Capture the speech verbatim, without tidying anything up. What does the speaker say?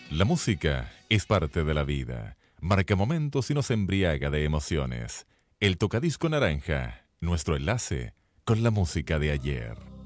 La música es parte de la vida, marca momentos y nos embriaga de emociones. El tocadisco naranja, nuestro enlace con la música de ayer.